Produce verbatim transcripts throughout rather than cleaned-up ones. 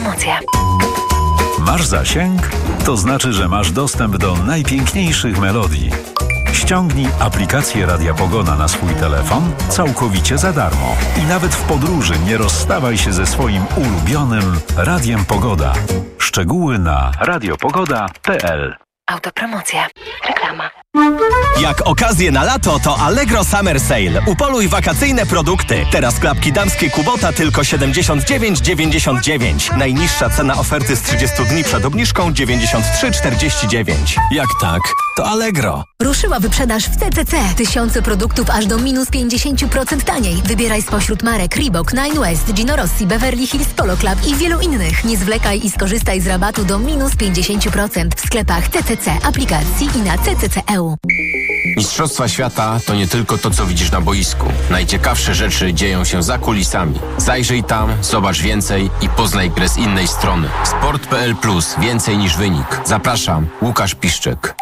Autopromocje. Masz zasięg? To znaczy, że masz dostęp do najpiękniejszych melodii. Ściągnij aplikację Radia Pogoda na swój telefon całkowicie za darmo. I nawet w podróży nie rozstawaj się ze swoim ulubionym Radiem Pogoda. Szczegóły na radiopogoda kropka p l. Autopromocje. Reklama. Jak okazję na lato, to Allegro Summer Sale. Upoluj wakacyjne produkty. Teraz klapki damskie Kubota tylko siedemdziesiąt dziewięć dziewięćdziesiąt dziewięć. Najniższa cena oferty z trzydziestu dni przed obniżką dziewięćdziesiąt trzy czterdzieści dziewięć. Jak tak, to Allegro. Ruszyła wyprzedaż w C C C. Tysiące produktów aż do minus pięćdziesiąt procent taniej. Wybieraj spośród marek Reebok, Nine West, Gino Rossi, Beverly Hills Polo Club i wielu innych. Nie zwlekaj i skorzystaj z rabatu do minus pięćdziesiąt procent w sklepach C C C, aplikacji i na C C C kropka e u. Mistrzostwa świata to nie tylko to, co widzisz na boisku. Najciekawsze rzeczy dzieją się za kulisami. Zajrzyj tam, zobacz więcej i poznaj grę z innej strony. sport kropka p l plus. Więcej niż wynik. Zapraszam, Łukasz Piszczek.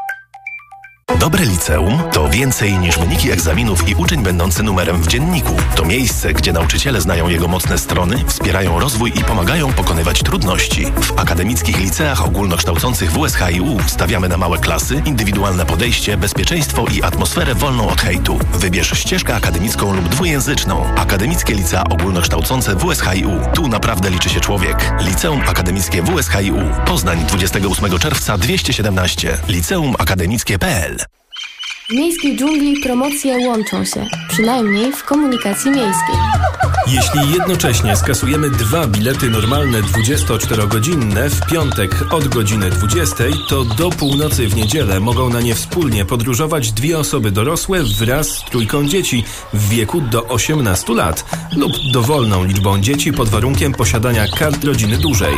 Dobre liceum to więcej niż wyniki egzaminów i uczeń będący numerem w dzienniku. To miejsce, gdzie nauczyciele znają jego mocne strony, wspierają rozwój i pomagają pokonywać trudności. W akademickich liceach ogólnokształcących W S H I U stawiamy na małe klasy, indywidualne podejście, bezpieczeństwo i atmosferę wolną od hejtu. Wybierz ścieżkę akademicką lub dwujęzyczną. Akademickie licea ogólnokształcące W S H I U. Tu naprawdę liczy się człowiek. Liceum Akademickie W S H I U. Poznań dwudziestego ósmego czerwca dwieście siedemnaście. liceum akademickie kropka p l. W miejskiej dżungli promocje łączą się, przynajmniej w komunikacji miejskiej. Jeśli jednocześnie skasujemy dwa bilety normalne dwudziestoczterogodzinne w piątek od godziny dwudziestej, to do północy w niedzielę mogą na nie wspólnie podróżować dwie osoby dorosłe wraz z trójką dzieci w wieku do osiemnastu lat lub dowolną liczbą dzieci pod warunkiem posiadania kart rodziny dużej.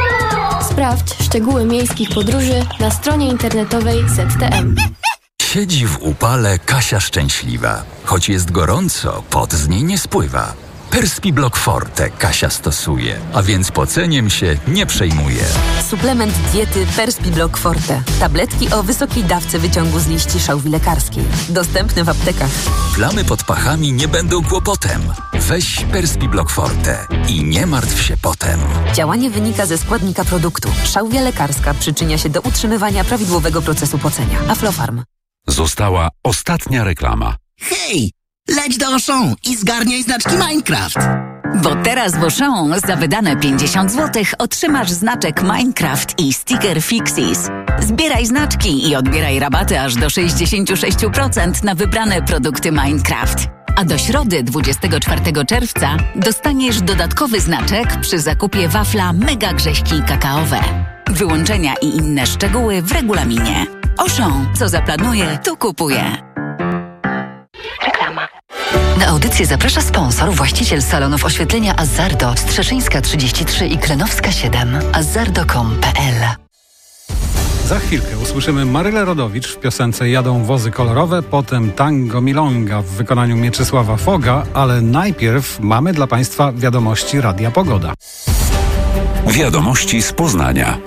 Sprawdź szczegóły miejskich podróży na stronie internetowej Z T M. Siedzi w upale Kasia szczęśliwa. Choć jest gorąco, pot z niej nie spływa. Perspiblock Forte Kasia stosuje, a więc poceniem się nie przejmuje. Suplement diety Perspiblock Forte. Tabletki o wysokiej dawce wyciągu z liści szałwi lekarskiej. Dostępne w aptekach. Plamy pod pachami nie będą kłopotem. Weź Perspiblock Forte i nie martw się potem. Działanie wynika ze składnika produktu. Szałwia lekarska przyczynia się do utrzymywania prawidłowego procesu pocenia. Aflofarm. Została ostatnia reklama. Hej! Leć do Auchan i zgarniaj znaczki Minecraft! Bo teraz w Auchan za wydane pięćdziesiąt złotych otrzymasz znaczek Minecraft i sticker Fixis. Zbieraj znaczki i odbieraj rabaty aż do sześćdziesiąt sześć procent na wybrane produkty Minecraft. A do środy dwudziestego czwartego czerwca dostaniesz dodatkowy znaczek przy zakupie wafla Mega Grześki Kakaowe. Wyłączenia i inne szczegóły w regulaminie. Auchan, co zaplanuje, to kupuje. Reklama. Na audycję zaprasza sponsor, właściciel salonów oświetlenia Azzardo, Strzeszyńska trzydzieści trzy i Klenowska siedem. azzardo kropka com kropka p l. Za chwilkę usłyszymy Marylę Rodowicz w piosence Jadą wozy kolorowe, potem Tango Milonga w wykonaniu Mieczysława Foga, ale najpierw mamy dla Państwa wiadomości Radia Pogoda. Wiadomości z Poznania.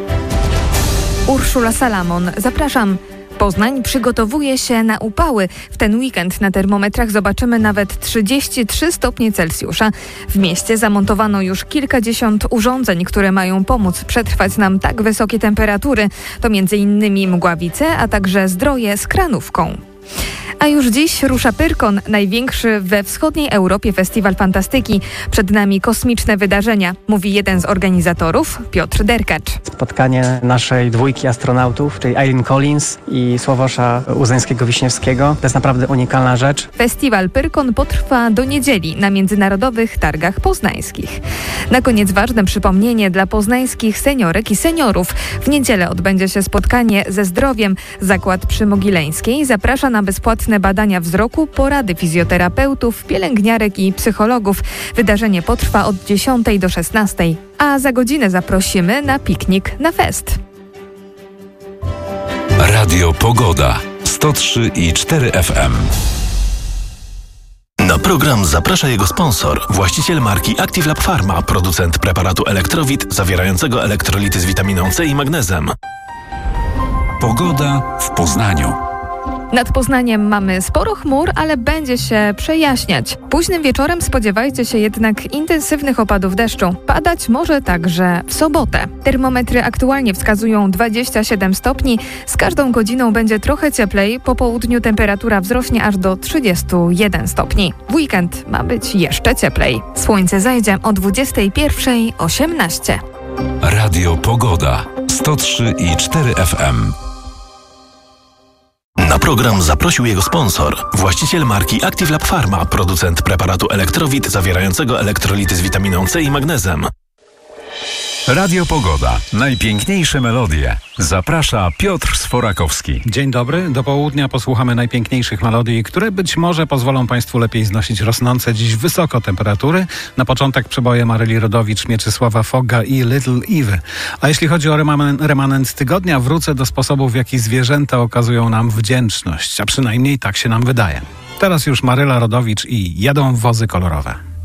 Urszula Salamon, zapraszam. Poznań przygotowuje się na upały. W ten weekend na termometrach zobaczymy nawet trzydzieści trzy stopnie Celsjusza. W mieście zamontowano już kilkadziesiąt urządzeń, które mają pomóc przetrwać nam tak wysokie temperatury. To między innymi mgławice, a także zdroje z kranówką. A już dziś rusza Pyrkon, największy we wschodniej Europie festiwal fantastyki. Przed nami kosmiczne wydarzenia, mówi jeden z organizatorów, Piotr Derkacz. Spotkanie naszej dwójki astronautów, czyli Eileen Collins i Sławosza Uzańskiego-Wiśniewskiego. To jest naprawdę unikalna rzecz. Festiwal Pyrkon potrwa do niedzieli na Międzynarodowych Targach Poznańskich. Na koniec ważne przypomnienie dla poznańskich seniorek i seniorów. W niedzielę odbędzie się spotkanie ze zdrowiem. Zakład przy Mogileńskiej zaprasza na bezpłatne badania wzroku, porady fizjoterapeutów, pielęgniarek i psychologów. Wydarzenie potrwa od dziesiątej do szesnastej, a za godzinę zaprosimy na piknik na fest. Radio Pogoda sto trzy i cztery F M. Na program zaprasza jego sponsor, właściciel marki Active Lab Pharma, producent preparatu Elektrowit zawierającego elektrolity z witaminą C i magnezem. Pogoda w Poznaniu. Nad Poznaniem mamy sporo chmur, ale będzie się przejaśniać. Późnym wieczorem spodziewajcie się jednak intensywnych opadów deszczu. Padać może także w sobotę. Termometry aktualnie wskazują dwadzieścia siedem stopni. Z każdą godziną będzie trochę cieplej. Po południu temperatura wzrośnie aż do trzydziestu jeden stopni. W weekend ma być jeszcze cieplej. Słońce zajdzie o dwudziestej pierwszej osiemnaście. Radio Pogoda sto trzy i cztery F M. Na program zaprosił jego sponsor, właściciel marki Active Lab Pharma, producent preparatu Elektrowit zawierającego elektrolity z witaminą C i magnezem. Radio Pogoda. Najpiękniejsze melodie. Zaprasza Piotr Sforakowski. Dzień dobry. Do południa posłuchamy najpiękniejszych melodii, które być może pozwolą Państwu lepiej znosić rosnące dziś wysoko temperatury. Na początek przeboje Maryli Rodowicz, Mieczysława Fogga i Little Eve. A jeśli chodzi o reman- remanent tygodnia, wrócę do sposobów, w jaki zwierzęta okazują nam wdzięczność. A przynajmniej tak się nam wydaje. Teraz już Maryla Rodowicz i Jadą wozy kolorowe.